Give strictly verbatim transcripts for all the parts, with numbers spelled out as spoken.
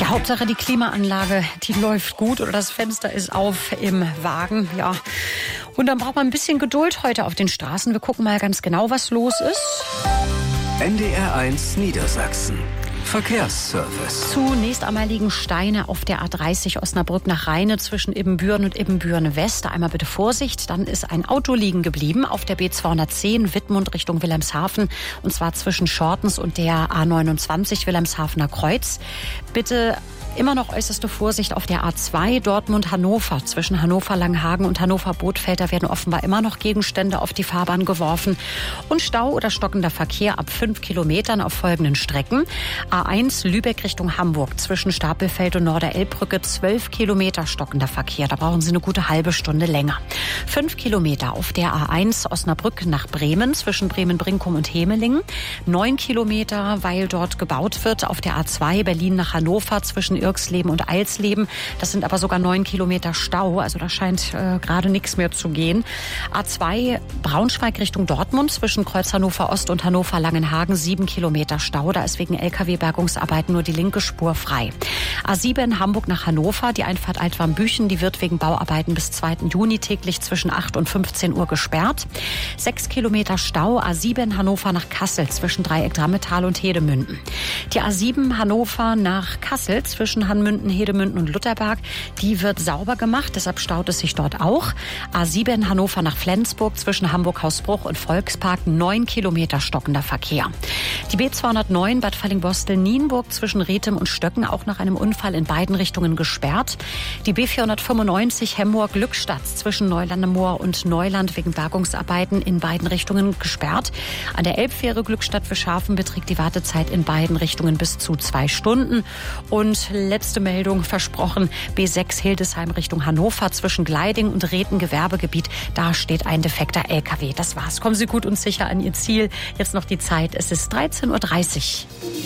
Ja, Hauptsache die Klimaanlage, die läuft gut oder das Fenster ist auf im Wagen. Ja. Und dann braucht man ein bisschen Geduld heute auf den Straßen. Wir gucken mal ganz genau, was los ist. N D R eins Niedersachsen. Verkehrsservice. Zunächst einmal liegen Steine auf der A dreißig Osnabrück nach Rheine zwischen Ibbenbüren und Ibbenbüren-West. Da einmal bitte Vorsicht. Dann ist ein Auto liegen geblieben auf der B zweihundertzehn Wittmund Richtung Wilhelmshaven. Und zwar zwischen Schortens und der A neunundzwanzig Wilhelmshavener Kreuz. Bitte immer noch äußerste Vorsicht auf der A zwei Dortmund-Hannover. Zwischen Hannover-Langhagen und Hannover-Bothfeld, da werden offenbar immer noch Gegenstände auf die Fahrbahn geworfen. Und Stau oder stockender Verkehr ab fünf Kilometern auf folgenden Strecken. A eins Lübeck Richtung Hamburg. Zwischen Stapelfeld und Norderelbbrücke zwölf Kilometer stockender Verkehr. Da brauchen Sie eine gute halbe Stunde länger. fünf Kilometer auf der A eins Osnabrück nach Bremen. Zwischen Bremen-Brinkum und Hemelingen. neun Kilometer, weil dort gebaut wird. Auf der A zwei Berlin nach Hannover zwischen Irxleben und Eilsleben. Das sind aber sogar neun Kilometer Stau. Also da scheint äh, gerade nichts mehr zu gehen. A zwei Braunschweig Richtung Dortmund zwischen Kreuz Hannover Ost und Hannover Langenhagen sieben Kilometer Stau. Da ist wegen L K W-Bergungsarbeiten nur die linke Spur frei. A sieben Hamburg nach Hannover. Die Einfahrt Altwarmbüchen, die wird wegen Bauarbeiten bis zweiten Juni täglich zwischen acht und fünfzehn Uhr gesperrt. sechs Kilometer Stau. A sieben Hannover nach Kassel zwischen Dreieck Drammetal und Hedemünden. Die A sieben Hannover nach Kassel zwischen Hanmünden, Hedemünden und Lutherberg, die wird sauber gemacht, deshalb staut es sich dort auch. A sieben Hannover nach Flensburg zwischen Hamburg-Hausbruch und Volkspark neun Kilometer stockender Verkehr. Die B zweihundertneun Bad Fallingbostel-Nienburg zwischen Rethem und Stöcken auch nach einem Unfall in beiden Richtungen gesperrt. Die B vierhundertfünfundneunzig Hemmoor-Glückstadt zwischen Neulandemoor und Neuland wegen Bergungsarbeiten in beiden Richtungen gesperrt. An der Elbfähre Glückstadt für Schafen beträgt die Wartezeit in beiden Richtungen bis zu zwei Stunden. Und letzte Meldung versprochen, B sechs Hildesheim Richtung Hannover zwischen Gleiding und Rethen Gewerbegebiet. Da steht ein defekter L K W. Das war's. Kommen Sie gut und sicher an Ihr Ziel. Jetzt noch die Zeit. Es ist dreizehn Uhr dreißig.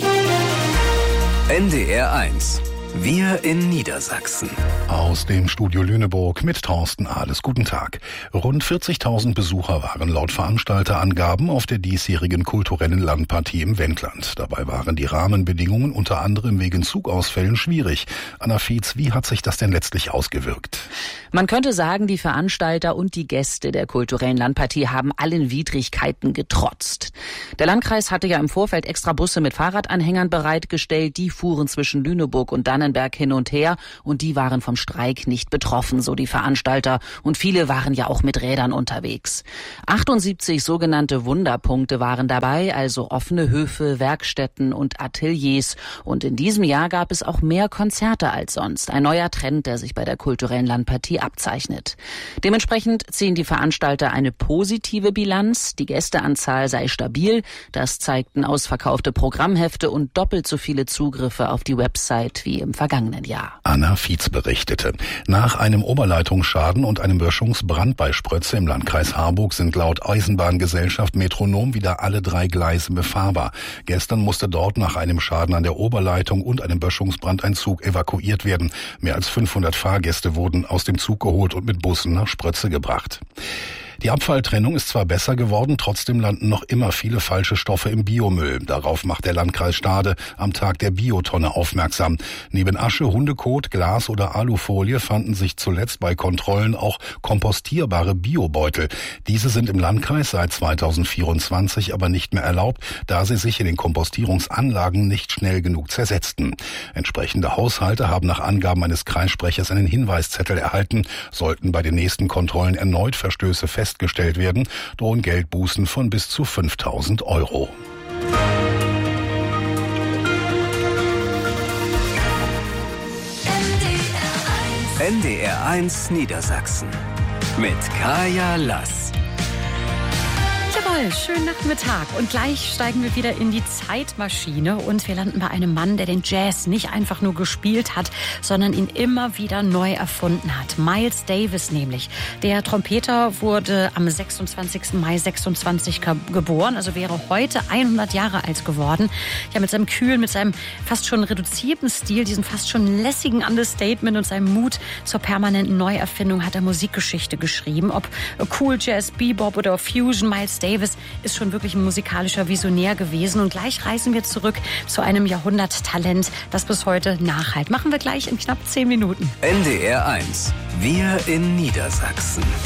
N D R eins. Wir in Niedersachsen. Aus dem Studio Lüneburg mit Thorsten Ahles. Guten Tag. Rund vierzigtausend Besucher waren laut Veranstalterangaben auf der diesjährigen kulturellen Landpartie im Wendland. Dabei waren die Rahmenbedingungen unter anderem wegen Zugausfällen schwierig. Anna Fietz, wie hat sich das denn letztlich ausgewirkt? Man könnte sagen, die Veranstalter und die Gäste der kulturellen Landpartie haben allen Widrigkeiten getrotzt. Der Landkreis hatte ja im Vorfeld extra Busse mit Fahrradanhängern bereitgestellt. Die fuhren zwischen Lüneburg und Dannenberg hin und her und die waren vom Streik nicht betroffen, so die Veranstalter. Und viele waren ja auch mit Rädern unterwegs. achtundsiebzig sogenannte Wunderpunkte waren dabei, also offene Höfe, Werkstätten und Ateliers. Und in diesem Jahr gab es auch mehr Konzerte als sonst. Ein neuer Trend, der sich bei der kulturellen Landpartie abzeichnet. Dementsprechend ziehen die Veranstalter eine positive Bilanz. Die Gästeanzahl sei stabil. Das zeigten ausverkaufte Programmhefte und doppelt so viele Zugriffe auf die Website wie im vergangenen Jahr. Anna Fietz berichtete. Nach einem Oberleitungsschaden und einem Böschungsbrand bei Sprötze im Landkreis Harburg sind laut Eisenbahngesellschaft Metronom wieder alle drei Gleise befahrbar. Gestern musste dort nach einem Schaden an der Oberleitung und einem Böschungsbrand ein Zug evakuiert werden. Mehr als fünfhundert Fahrgäste wurden aus dem Zug geholt und mit Bussen nach Sprötze gebracht. Die Abfalltrennung ist zwar besser geworden, trotzdem landen noch immer viele falsche Stoffe im Biomüll. Darauf macht der Landkreis Stade am Tag der Biotonne aufmerksam. Neben Asche, Hundekot, Glas oder Alufolie fanden sich zuletzt bei Kontrollen auch kompostierbare Biobeutel. Diese sind im Landkreis seit zweitausendvierundzwanzig aber nicht mehr erlaubt, da sie sich in den Kompostierungsanlagen nicht schnell genug zersetzten. Entsprechende Haushalte haben nach Angaben eines Kreissprechers einen Hinweiszettel erhalten. Sollten bei den nächsten Kontrollen erneut Verstöße festgestellt werden, drohen Geldbußen von bis zu fünftausend Euro. N D R eins Niedersachsen mit Kaya Lass. Jawohl, schönen Nachmittag. Und gleich steigen wir wieder in die Zeitmaschine und wir landen bei einem Mann, der den Jazz nicht einfach nur gespielt hat, sondern ihn immer wieder neu erfunden hat. Miles Davis nämlich. Der Trompeter wurde am sechsundzwanzigsten Mai sechsundzwanzig geboren, also wäre heute hundert Jahre alt geworden. Ja, mit seinem kühlen, mit seinem fast schon reduzierten Stil, diesem fast schon lässigen Understatement und seinem Mut zur permanenten Neuerfindung hat er Musikgeschichte geschrieben. Ob Cool Jazz, Bebop oder Fusion, Miles Davis Elvis ist schon wirklich ein musikalischer Visionär gewesen. Und gleich reisen wir zurück zu einem Jahrhunderttalent, das bis heute nachhalt. Machen wir gleich in knapp zehn Minuten. N D R eins. Wir in Niedersachsen.